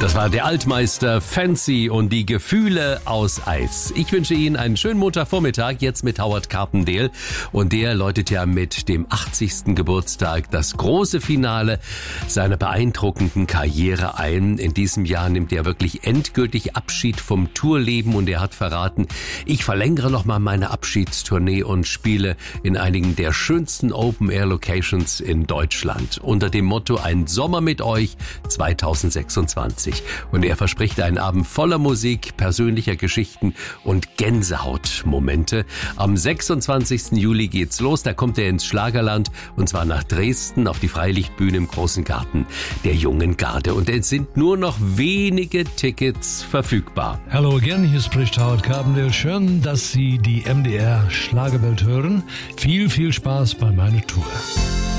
Das war der Altmeister Fancy und die Gefühle aus Eis. Ich wünsche Ihnen einen schönen Montagvormittag, jetzt mit Howard Carpendale. Und der läutet ja mit dem 80. Geburtstag das große Finale seiner beeindruckenden Karriere ein. In diesem Jahr nimmt er wirklich endgültig Abschied vom Tourleben und er hat verraten, ich verlängere nochmal meine Abschiedstournee und spiele in einigen der schönsten Open-Air-Locations in Deutschland. Unter dem Motto Ein Sommer mit euch 2026. Und er verspricht einen Abend voller Musik, persönlicher Geschichten und Gänsehautmomente. Am 26. Juli geht's los, da kommt er ins Schlagerland und zwar nach Dresden auf die Freilichtbühne im Großen Garten der Jungen Garde. Und es sind nur noch wenige Tickets verfügbar. Hello again, hier spricht Howard Carpendale. Schön, dass Sie die MDR Schlagerwelt hören. Viel Spaß bei meiner Tour.